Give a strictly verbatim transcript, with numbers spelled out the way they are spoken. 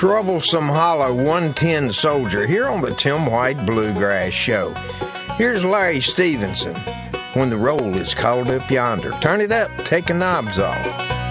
Troublesome Hollow one ten Soldier here on the Tim White Bluegrass Show. Here's Larry Stevenson, When the Roll is Called Up Yonder. Turn it up, take the knobs off.